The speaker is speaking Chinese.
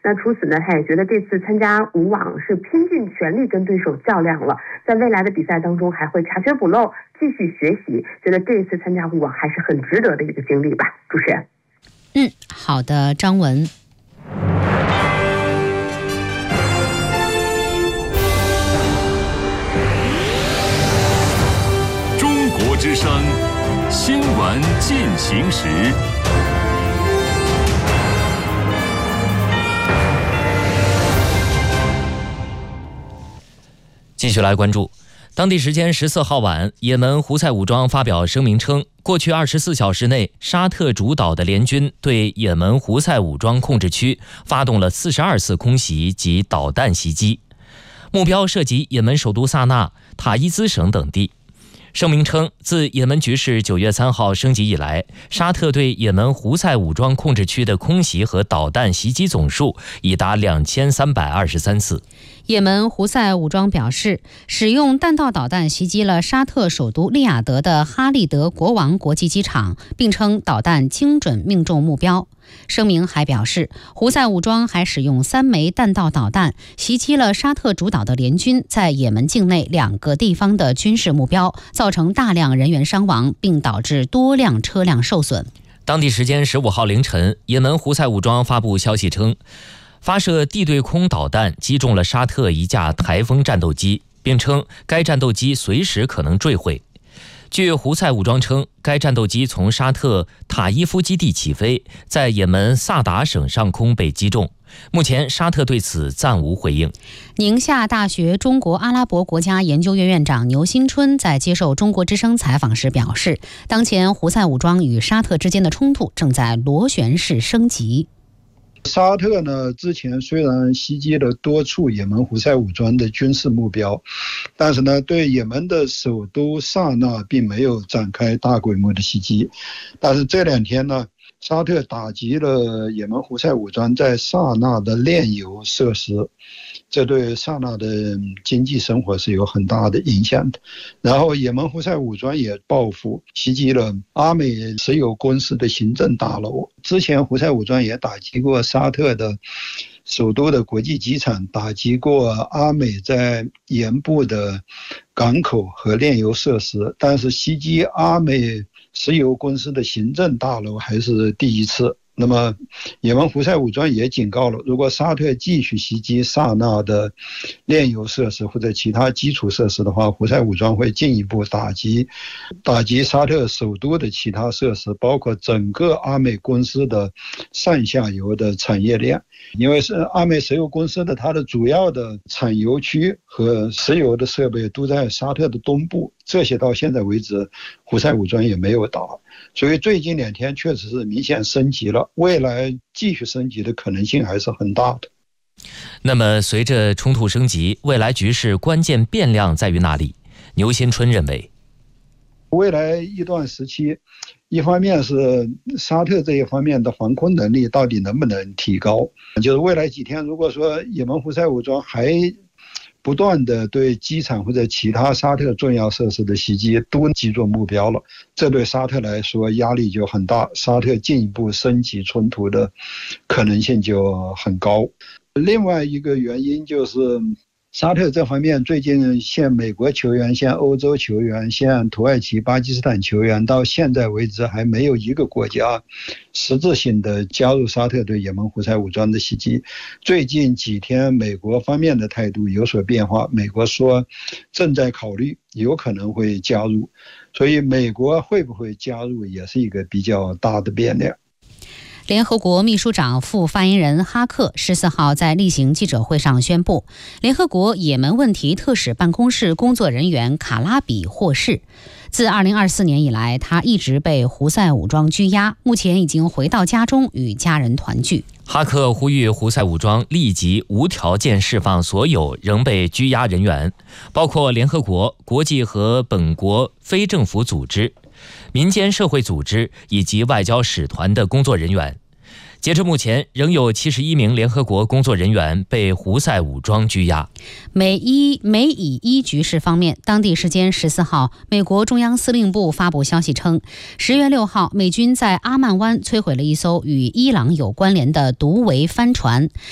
那除此呢，他也觉得这次参加武网是拼尽全力跟对手较量了，在未来的比赛当中还会查缺补漏，继续学习，觉得这一次参加武网还是很值得的一个经历吧。主持人。 好的，张文。 中国之声新闻进行时。 继续来关注，当地时间14号晚，也门胡塞武装发表声明称，过去24小时内，沙特主导的联军对也门胡塞武装控制区发动了42次空袭及导弹袭击，目标涉及也门首都萨那、塔伊兹省等地。声明称，自也门局势9月3号升级以来，沙特对也门胡塞武装控制区的空袭和导弹袭击总数已达2323次。 也门胡塞武装表示，使用弹道导弹袭击了沙特首都利雅得的哈利德国王国际机场，并称导弹精准命中目标。声明还表示，胡塞武装还使用3枚弹道导弹袭击了沙特主导的联军在也门境内2个地方的军事目标，造成大量人员伤亡，并导致多辆车辆受损。 当地时间15号凌晨，也门胡塞武装发布消息称，发射地对空导弹击中了沙特一架台风战斗机，并称该战斗机随时可能坠毁。据胡塞武装称，该战斗机从沙特塔伊夫基地起飞，在也门萨达省上空被击中。目前沙特对此暂无回应。 宁夏大学中国阿拉伯国家研究院院长牛新春在接受中国之声采访时表示，当前胡塞武装与沙特之间的冲突正在螺旋式升级。 沙特呢，之前虽然袭击了多处也门胡塞武装的军事目标，但是呢，对也门的首都萨那并没有展开大规模的袭击。但是这2天呢，沙特打击了也门胡塞武装在萨那的炼油设施，这对萨那的经济生活是有很大的影响的。然后也门胡塞武装也报复袭击了阿美石油公司的行政大楼。之前胡塞武装也打击过沙特的首都的国际机场，打击过阿美在盐部的港口和炼油设施，但是袭击阿美石油公司的行政大楼还是第一次。那么也门胡塞武装也警告了，如果沙特继续袭击萨那的炼油设施或者其他基础设施的话，胡塞武装会进一步打击沙特首都的其他设施，包括整个阿美公司的上下游的产业链。因为是阿美石油公司的它的主要的产油区和石油的设备都在沙特的东部，这些到现在为止胡塞武装也没有打，所以最近2天确实是明显升级了，未来继续升级的可能性还是很大的。 那么随着冲突升级，未来局势关键变量在于哪里？牛新春认为， 未来一段时期，一方面是沙特这一方面的防空能力到底能不能提高，就是未来几天如果说也门胡塞武装还不断的对机场或者其他沙特重要设施的袭击都击中目标了，这对沙特来说压力就很大，沙特进一步升级冲突的可能性就很高。另外一个原因就是沙特这方面最近像美国球员、像欧洲球员、像土耳其、巴基斯坦球员，到现在为止还没有一个国家实质性的加入沙特对也门胡塞武装的袭击。最近几天美国方面的态度有所变化，美国说正在考虑有可能会加入，所以美国会不会加入也是一个比较大的变量。 联合国秘书长副发言人哈克14号在例行记者会上宣布，联合国也门问题特使办公室工作人员卡拉比获释。自2024年以来，他一直被胡塞武装拘押，目前已经回到家中与家人团聚。 哈克呼吁胡塞武装立即无条件释放所有仍被拘押人员，包括联合国、国际和本国非政府组织、民间社会组织以及外交使团的工作人员。截至目前，仍有71名联合国工作人员被胡塞武装拘押。 美以伊局势方面，当地时间14号，美国中央司令部发布消息称，10月6号，美军在阿曼湾摧毁了一艘与伊朗有关联的毒桅帆船。